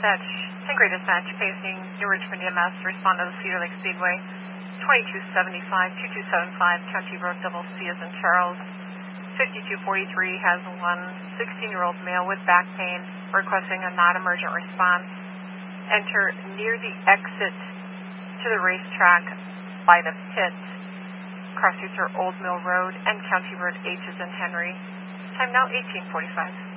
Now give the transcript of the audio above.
Dispatch, Stingray Dispatch, facing New Richmond EMS, respond to the Cedar Lake Speedway, 2275, 2275, County Road Double C as in Charles. 5243 has one 16-year-old male with back pain requesting a non-emergent response. Enter near the exit to the racetrack by the pit. Cross streets are Old Mill Road and County Road H as in Henry. Time now 1845.